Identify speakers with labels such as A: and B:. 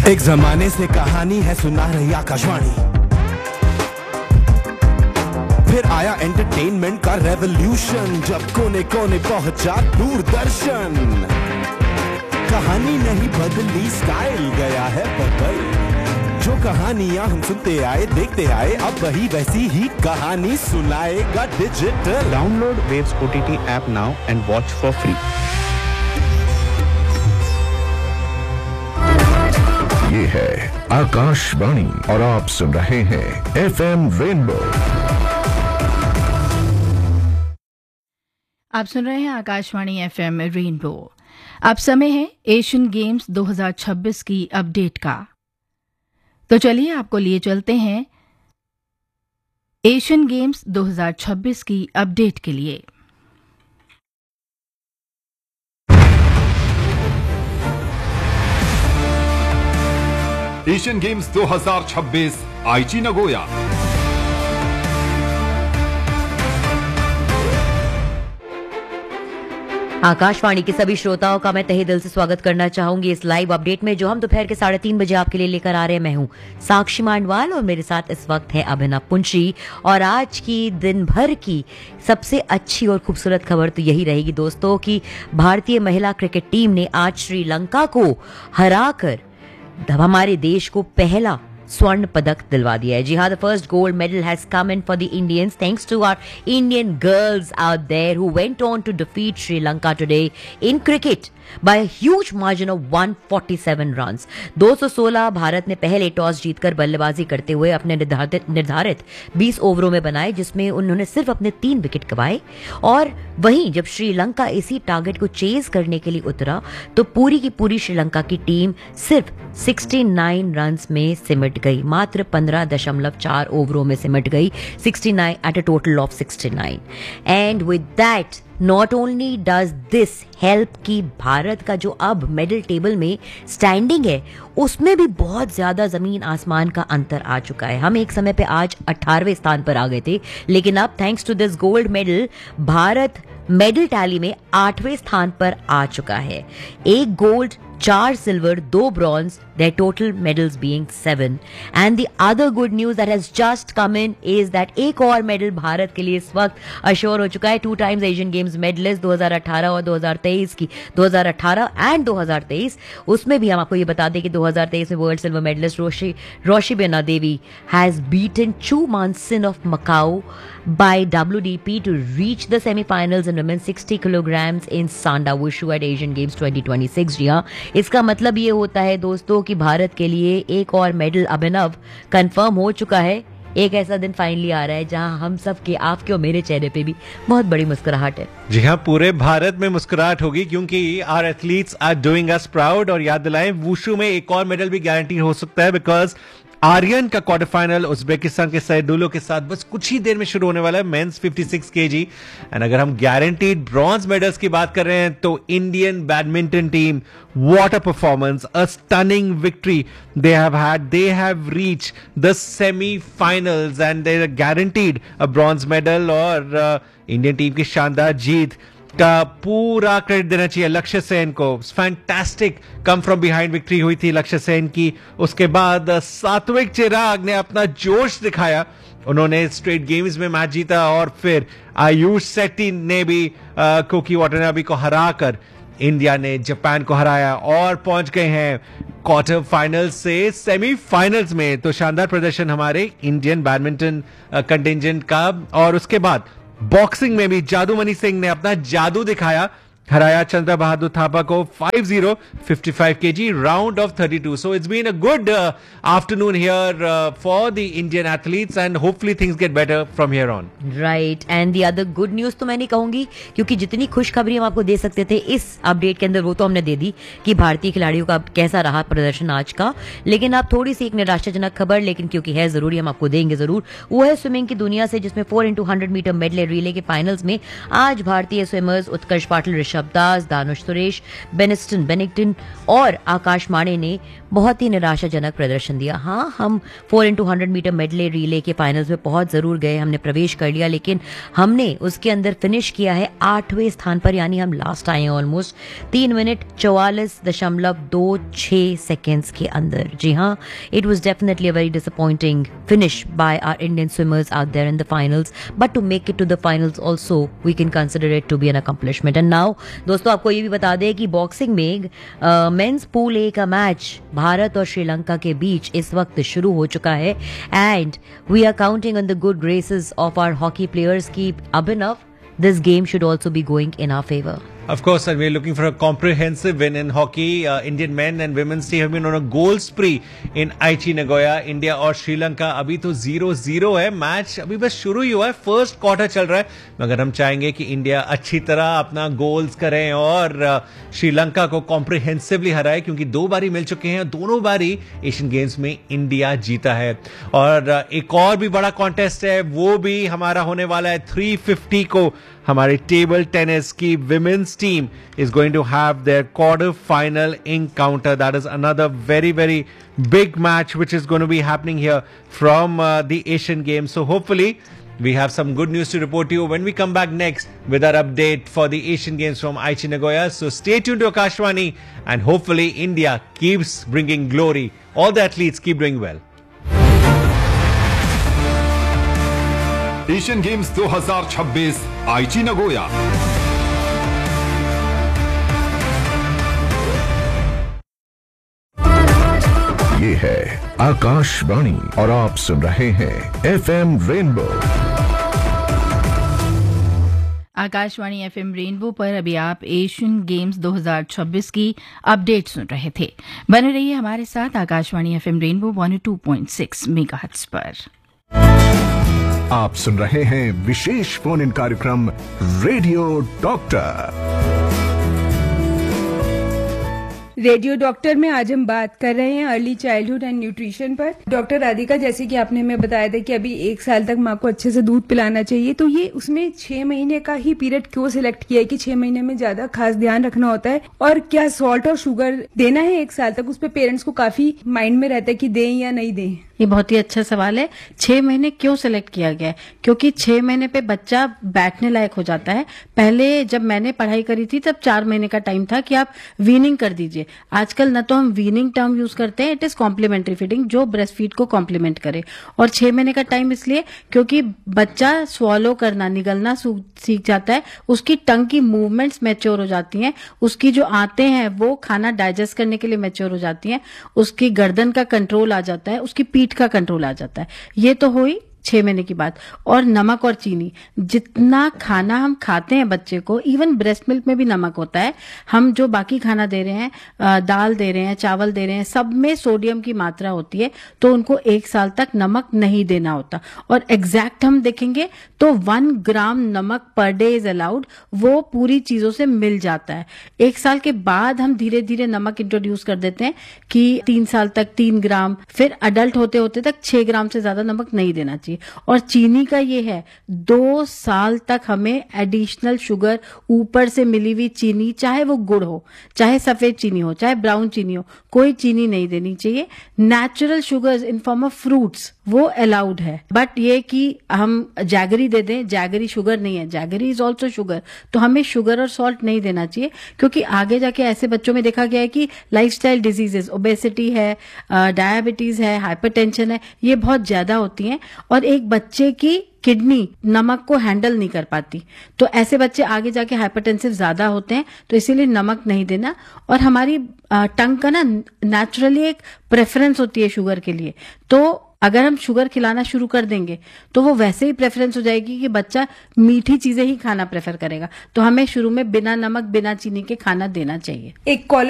A: एक जमाने से कहानी है सुना रही आकाशवाणी, फिर आया एंटरटेनमेंट का रेवोल्यूशन, जब कोने कोने पहुंचा दूरदर्शन। कहानी नहीं बदली, स्टाइल गया है बदल। जो कहानियां हम सुनते आए देखते आए, अब वही वैसी ही कहानी सुनाएगा digital.
B: Download waves OTT app now and watch for free.
C: ये है आकाशवाणी और आप सुन रहे हैं FM रेनबो।
D: आप सुन रहे हैं आकाशवाणी FM रेनबो। अब समय है एशियन गेम्स 2026 की अपडेट का। तो चलिए आपको लिए चलते हैं एशियन गेम्स 2026 की अपडेट के लिए।
E: एशियन गेम्स 2026 आईची नगोया।
F: आकाशवाणी के सभी श्रोताओं का मैं तहे दिल से स्वागत करना चाहूंगी इस लाइव अपडेट में, जो हम दोपहर के 3:30 बजे आपके लिए लेकर आ रहे हैं। मैं हूं साक्षी मांडवाल और मेरे साथ इस वक्त है अभिनव पुंशी। और आज की दिन भर की सबसे अच्छी और खूबसूरत खबर तो यही रहेगी दोस्तों कि भारतीय महिला क्रिकेट टीम ने आज श्रीलंका को हराकर हमारे देश को पहला स्वर्ण पदक दिलवा दिया है। जी हाँ, the first gold medal has come in for the Indians thanks to our Indian girls out there who went on to defeat Sri Lanka today in cricket by a huge margin of 147 runs। 216 Bharat ने पहले toss जीतकर बल्लेबाजी करते हुए अपने निर्धारित 20 ओवरों में बनाए, जिसमें उन्होंने सिर्फ अपने 3 विकेट गंवाए। और वहीं जब श्रीलंका इसी टारगेट को चेज करने के लिए उतरा तो पूरी की पूरी श्रीलंका की टीम सिर्फ 69 रन्स में सिमट गई, मात्र 15.4 ओवरों में सिमट गई, 69 at a total of 69। And with that not only does this help कि भारत का जो अब मेडल टेबल में स्टैंडिंग है उसमें भी बहुत ज्यादा जमीन आसमान का अंतर आ चुका है। हम एक समय पे आज 18वें स्थान पर आ गए थे, लेकिन अब thanks to this gold medal Bharat medal tally में 8वें स्थान पर आ चुका है। 1 gold, 4 silver, 2 bronze, their total medals being 7। And the other good news that has just come in is that एक और मेडल भारत के लिए इस वक्त अश्योर हो चुका है। 2 times एशियन गेम्स मेडलिस्ट 2018 और 2023 की, 2018 एंड 2023। उसमें भी हम आपको ये बता दें कि 2023 में world silver medallist Roshibina Devi has beaten चू मानसिन of Macau by WDP to reach the semi-finals in women's 60 kilograms in Sanda Wushu at Asian Games 2026। जी हाँ, इसका मतलब ये होता है दोस्तों कि भारत के लिए एक और मेडल अभिनव कंफर्म हो चुका है। एक ऐसा दिन फाइनली आ रहा है जहां हम सब के, आपके और मेरे चेहरे पे भी बहुत बड़ी मुस्कुराहट है।
G: जी हाँ, पूरे भारत में मुस्कुराहट होगी क्योंकि our athletes are doing us proud. और याद दिलाएं, वुशु में एक और मेडल भी गारंटी हो सकता है, बिकॉज आर्यन का क्वार्टर फाइनल उज्बेकिस्तान के सैदुलो के साथ बस कुछ ही देर में शुरू होने वाला है, मेंस 56 kg। एंड अगर हम गारंटीड ब्रॉन्ज मेडल्स की बात कर रहे हैं तो Indian badminton team, what a performance, a stunning victory they have had। they have reached the semi-finals and they are guaranteed a bronze medal। और इंडियन टीम की शानदार जीत का पूरा क्रेडिट देना चाहिए लक्ष्य सेन को। Fantastic come from behind victory हुई थी लक्ष्य सेन की। उसके बाद सात्विक चिराग ने अपना जोश दिखाया, उन्होंने स्ट्रेट गेम्स में मैच जीता। और फिर आयुष शेट्टी ने भी कोकी वाटनाबे को हराकर इंडिया ने जापान को हराया और पहुंच गए हैं क्वार्टर फाइनल से सेमीफाइनल्स में। तो शानदार प्रदर्शन हमारे इंडियन बैडमिंटन कंटिंजेंट का। और उसके बाद बॉक्सिंग में भी जादूमणि सिंह ने अपना जादू दिखाया, हराया चंद्र बहादुर थापा को 5-0 55 kg round of 32। So it's been a good afternoon here for the Indian athletes and hopefully things get better from here on.
F: Right, and the other good news तो मैं नहीं कहूंगी क्योंकि जितनी खुशखबरी हम आपको दे सकते थे इस अपडेट के अंदर वो तो हमने दे दी कि भारतीय खिलाड़ियों का कैसा रहा प्रदर्शन आज का। लेकिन अब थोड़ी सी एक निराशाजनक खबर, लेकिन क्योंकि है जरूरी हम आपको देंगे जरूर, वो है स्विमिंग की दुनिया से, जिसमें 4x100 मीटर मेडले रिले के फाइनल्स में आज भारतीय स्विमर्स उत्कर्ष पाटिल, ऋषभ ऋषभ दास, दानुश सुरेश, बेनिस्टन बेनिंगटन और आकाश माणे ने बहुत ही निराशाजनक प्रदर्शन दिया। हाँ, हम 4x100 मीटर मेडले रिले के फाइनल्स में पहुंच जरूर गए, हमने प्रवेश कर लिया, लेकिन हमने उसके अंदर फिनिश किया है 8वें स्थान पर, यानी हम लास्ट आए हैं ऑलमोस्ट 3 मिनट 44.26 सेकेंड्स के अंदर। जी हाँ, it was definitely a very disappointing finish by our Indian swimmers out there in the finals, but to make it to the finals also we can consider it to be N accomplishment. And now दोस्तों, आपको ये भी बता दें कि boxing में mains pool A का match Bharat और श्रीलंका के बीच इस वक्त शुरू हो चुका है, and we are counting on the good graces of our hockey players की अभिनव this game should also be going in our favor.
G: Of course, and we're looking for a comprehensive win in hockey. Indian men and women's team have been on a goal spree in Aichi Nagoya. India और श्रीलंका अभी तो 0-0 है, match अभी बस शुरू ही हुआ है, first quarter चल रहा है, मगर हम चाहेंगे कि इंडिया अच्छी तरह अपना गोल्स करें और श्रीलंका को कॉम्प्रिहेंसिवली हराए, क्योंकि 2 बारी मिल चुके हैं, दोनों बारी एशियन गेम्स में इंडिया जीता है। और एक और भी बड़ा कॉन्टेस्ट है, वो भी हमारा होने वाला है 350 को। हमारी टेबल टेनिस की women's team is going to have their quarter final encounter. That is another very, very big match which is going to be happening here from the Asian Games. So hopefully we have some good news to report to you when we come back next with our update for the Asian Games from Aichi Nagoya. So stay tuned to Akashvani, and hopefully India keeps bringing glory. All the athletes keep doing well.
E: Asian games 2026 आईची Nagoya.
C: ये है आकाशवाणी और आप सुन रहे हैं FM rainbow.
D: Akashvani FM rainbow पर अभी आप एशियन गेम्स 2026 की अपडेट सुन रहे थे। बने रहिए हमारे साथ आकाशवाणी FM रेनबो 102.6 मेगाहर्ट्ज पर।
C: आप सुन रहे हैं विशेष फोन इन कार्यक्रम रेडियो डॉक्टर।
H: रेडियो डॉक्टर में आज हम बात कर रहे हैं अर्ली चाइल्डहुड एंड न्यूट्रिशन पर। डॉक्टर राधिका, जैसे कि आपने हमें बताया था कि अभी 1 साल तक माँ को अच्छे से दूध पिलाना चाहिए, तो ये उसमें 6 महीने का ही पीरियड क्यों सिलेक्ट किया है कि 6 महीने में ज्यादा खास ध्यान रखना होता है? और क्या सॉल्ट और शुगर देना है 1 साल तक? उस पर पेरेंट्स को काफी माइंड में रहता है कि दें या नहीं दें।
I: ये बहुत ही अच्छा सवाल है। 6 महीने क्यों सिलेक्ट किया गया है? क्योंकि 6 महीने पे बच्चा बैठने लायक हो जाता है। पहले जब मैंने पढ़ाई करी थी तब 4 महीने का टाइम था कि आप वीनिंग कर दीजिए। आजकल न तो हम वीनिंग टर्म यूज करते हैं, इट इज कॉम्प्लीमेंट्री फीडिंग, जो ब्रेस्ट फीड को कॉम्प्लीमेंट करे। और 6 महीने का टाइम इसलिए क्योंकि बच्चा स्वॉलो करना, निगलना सीख जाता है, उसकी टंग की मूवमेंट्स मैच्योर हो जाती हैं, उसकी जो आंतें हैं वो खाना डाइजेस्ट करने के लिए मैच्योर हो जाती हैं, उसकी गर्दन का कंट्रोल आ जाता है, उसकी पीठ का कंट्रोल आ जाता है। ये तो हुई 6 महीने की बात। और नमक और चीनी, जितना खाना हम खाते हैं बच्चे को, इवन ब्रेस्ट मिल्क में भी नमक होता है, हम जो बाकी खाना दे रहे हैं, दाल दे रहे हैं, चावल दे रहे हैं, सब में सोडियम की मात्रा होती है, तो उनको 1 साल तक नमक नहीं देना होता। और एग्जैक्ट हम देखेंगे तो 1 ग्राम नमक पर डे इज अलाउड, वो पूरी चीजों से मिल जाता है। 1 साल के बाद हम धीरे धीरे नमक इंट्रोड्यूस कर देते हैं कि 3 साल तक 3 ग्राम, फिर अडल्ट होते होते तक 6 ग्राम से ज्यादा नमक नहीं देना चाहिए। और चीनी का ये है 2 साल तक हमें एडिशनल शुगर ऊपर से मिली हुई चीनी, चाहे वो गुड़ हो, चाहे सफेद चीनी हो, चाहे ब्राउन चीनी हो, कोई चीनी नहीं देनी चाहिए। Natural sugars in form of fruits वो अलाउड है, बट ये कि हम जैगरी दे दें, जैगरी शुगर नहीं है, जैगरी इज ऑल्सो शुगर, तो हमें शुगर और सॉल्ट नहीं देना चाहिए। क्योंकि आगे जाके ऐसे बच्चों में देखा गया है कि लाइफस्टाइल डिजीजेस, ओबेसिटी है, डायबिटीज है, हाइपरटेंशन है, ये बहुत ज्यादा होती हैं और एक बच्चे की किडनी नमक को हैंडल नहीं कर पाती, तो ऐसे बच्चे आगे जाके हाइपरटेंसिव ज्यादा होते हैं, तो इसीलिए नमक नहीं देना। और हमारी टंग का ना नेचुरली एक प्रेफरेंस होती है शुगर के लिए, तो अगर हम शुगर खिलाना शुरू कर देंगे तो वो वैसे ही प्रेफरेंस हो जाएगी कि बच्चा मीठी चीजें ही खाना प्रेफर करेगा, तो हमें शुरू में बिना नमक बिना चीनी के खाना देना चाहिए।
H: एक कॉलर